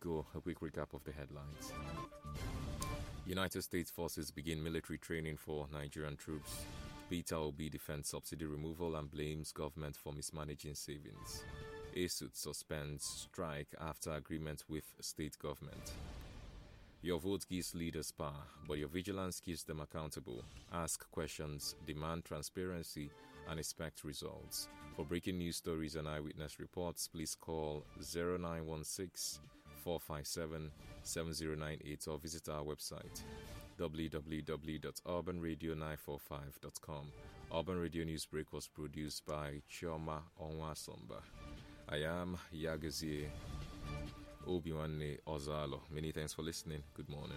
go, a quick recap of the headlines. United States forces begin military training for Nigerian troops. Peter Obi defends subsidy removal and blames government for mismanaging savings. ASUT suspends strike after agreement with state government. Your vote gives leaders power, but your vigilance keeps them accountable. Ask questions, demand transparency, and expect results. For breaking news stories and eyewitness reports, please call 0916-457-7098 or visit our website www.urbanradio945.com. Urban Radio Newsbreak was produced by Chioma Onwasomba. I am Yagazie Obiwanne Ozalo. Many thanks for listening. Good morning.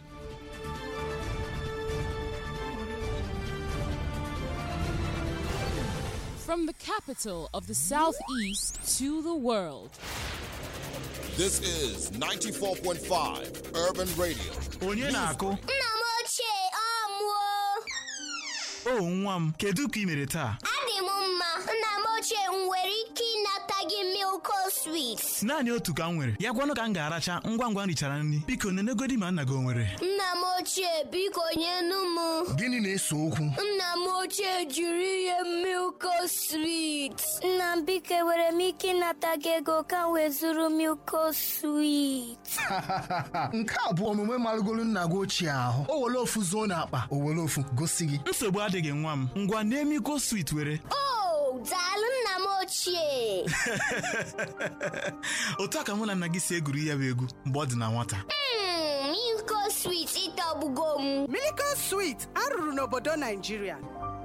From the capital of the Southeast to the world. This is 94.5 Urban Radio. Onye na-akụ? Nna m ochie ọmụọ. Oh, nwa m, kedu ka ị mere taa? Adị m mma. Nna m ochie nwere ike ịnata gị Milko Sweet. Naanị otu ka m nwere. Ya gwanụ ka m ga-aracha ngwa ngwa richara nri. Biko nenegodi ma nna gị o nwere. Nna m ochie biko nyenu m. Gịnị na-ese okwu? Nna m ochie jiri ihe Milko Sweet. Nna m biko enwere m ike ịnata gị ego ka m wee zụrụ Milko Sweet. Nke a bụ omume marụgolu nna gị ochie ahụ. O were ofu zuo n'akpa, o were ofu gosi gị. Nsogbu adịghị nwa m. Ngwa na-emiko sweet were. Oh, daalụ nna m ochie. Otu a ka mụ na nna gị si egwuri ya bụ egwu mgbe ọ dị na nwata. Milko Sweet ịtọgbugo m. Milko Sweet arụrụ n'obodo Nigeria.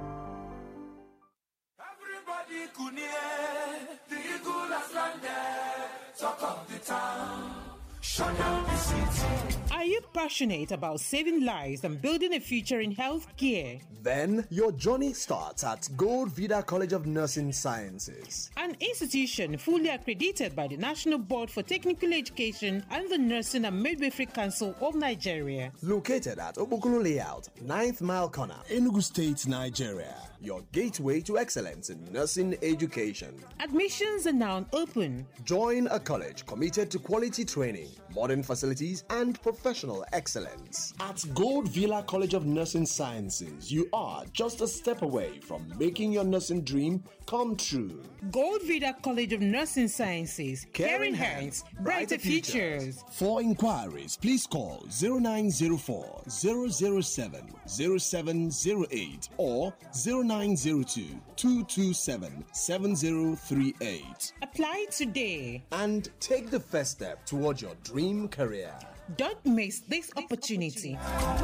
Everybody kunie, the eagle has landed. Talk of the town, shut down the city. Are you passionate about saving lives and building a future in healthcare? Then your journey starts at Gold Vida College of Nursing Sciences, an institution fully accredited by the National Board for Technical Education and the Nursing and Midwifery Council of Nigeria. Located at Obokulu Layout, 9th Mile Corner, Enugu State, Nigeria. Your gateway to excellence in nursing education. Admissions are now open. Join a college committed to quality training, modern facilities, and professional excellence. At Gold Villa College of Nursing Sciences, you are just a step away from making your nursing dream come true. Gold Vida College of Nursing Sciences. Caring hands, brighter futures. For inquiries, please call 0904 007 0708 or 0902 227 7038. Apply today and take the first step towards your dream career. Don't miss this opportunity.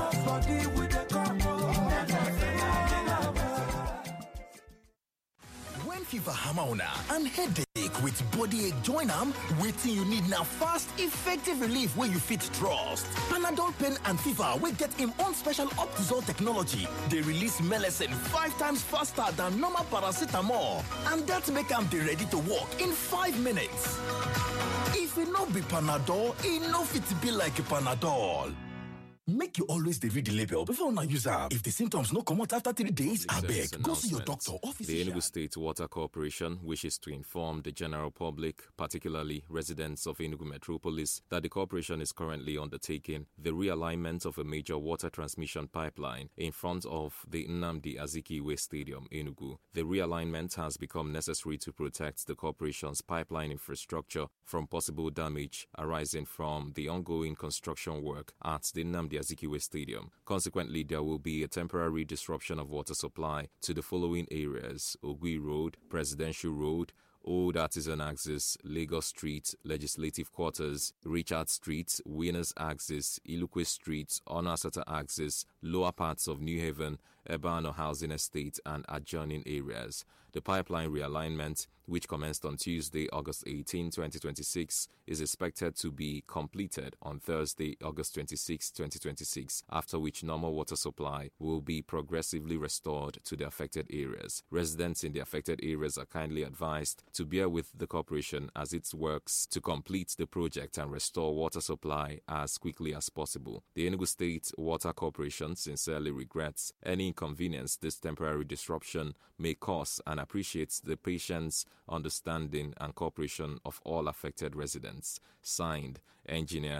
When fever hammer on and headache with body ache join am, wetin you need now fast, effective relief where you fit trust. Panadol pain and fever will get him own special Optizol technology. They release medicine 5 times faster than normal paracetamol, and that make am dey ready to work in 5 minutes. If it no be Panadol, it no fit be like Panadol. Make you always read the label before una use am. If the symptoms no come out after 3 days, abeg go see your doctor or physician. The Enugu State Water Corporation wishes to inform the general public, particularly residents of Enugu Metropolis, that the corporation is currently undertaking the realignment of a major water transmission pipeline in front of the Nnamdi Azikiwe Stadium, Enugu. The realignment has become necessary to protect the corporation's pipeline infrastructure from possible damage arising from the ongoing construction work at the Nnamdi Azikiwe Stadium. Consequently, there will be a temporary disruption of water supply to the following areas: Ogui Road, Presidential Road, Old Artisan Axis, Lagos Street, Legislative Quarters, Richard Street, Winners Axis, Ilukwe Street, Onasata Axis, lower parts of New Haven, Ebano Housing Estate, and adjoining areas. The pipeline realignment, which commenced on Tuesday, August 18, 2026, is expected to be completed on Thursday, August 26, 2026, after which normal water supply will be progressively restored to the affected areas. Residents in the affected areas are kindly advised to bear with the corporation as it works to complete the project and restore water supply as quickly as possible. The Enugu State Water Corporation sincerely regrets any inconvenience this temporary disruption may cause and appreciates the patience, understanding, and cooperation of all affected residents. Signed, Engineer